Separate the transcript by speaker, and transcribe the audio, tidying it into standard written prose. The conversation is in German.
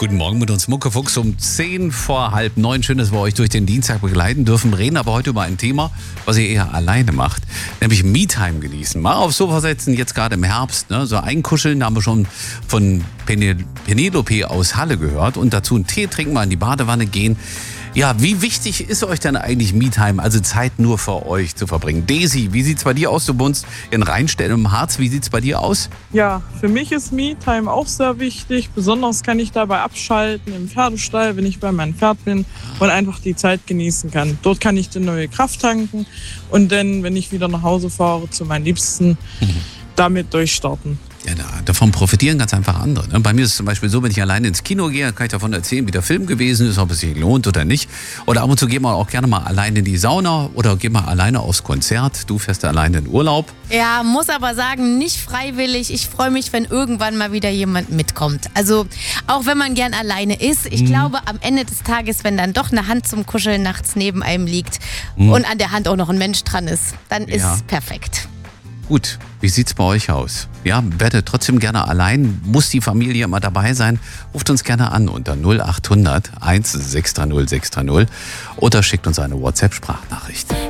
Speaker 1: Guten Morgen mit uns Muckefuchs um 8:10. Schön, dass wir euch durch den Dienstag begleiten dürfen. Wir reden aber heute über ein Thema, was ihr eher alleine macht, nämlich Me-Time genießen. Mal aufs Sofa setzen, jetzt gerade im Herbst. Ne? So einkuscheln, da haben wir schon von Penelope aus Halle gehört. Und dazu einen Tee trinken, mal in die Badewanne gehen. Ja, wie wichtig ist euch denn eigentlich Me-Time, also Zeit nur für euch zu verbringen? Daisy, wie sieht's bei dir aus? Du wohnst in Rheinstetten im Harz. Wie sieht's bei dir aus?
Speaker 2: Ja, für mich ist Me-Time auch sehr wichtig. Besonders kann ich dabei abschalten im Pferdestall, wenn ich bei meinem Pferd bin und einfach die Zeit genießen kann. Dort kann ich dann neue Kraft tanken und dann, wenn ich wieder nach Hause fahre, zu meinen Liebsten, damit durchstarten.
Speaker 1: Ja, davon profitieren ganz einfach andere. Ne? Bei mir ist es zum Beispiel so, wenn ich alleine ins Kino gehe, kann ich davon erzählen, wie der Film gewesen ist, ob es sich lohnt oder nicht. Oder ab und zu gehen wir auch gerne mal alleine in die Sauna oder gehen mal alleine aufs Konzert. Du fährst alleine in Urlaub.
Speaker 3: Ja, muss aber sagen, nicht freiwillig. Ich freue mich, wenn irgendwann mal wieder jemand mitkommt. Also auch wenn man gern alleine ist. Ich glaube, am Ende des Tages, wenn dann doch eine Hand zum Kuscheln nachts neben einem liegt und an der Hand auch noch ein Mensch dran ist, dann ist es perfekt.
Speaker 1: Gut, wie sieht's bei euch aus? Ja, werdet trotzdem gerne allein. Muss die Familie immer dabei sein? Ruft uns gerne an unter 0800 1630 630 oder schickt uns eine WhatsApp-Sprachnachricht.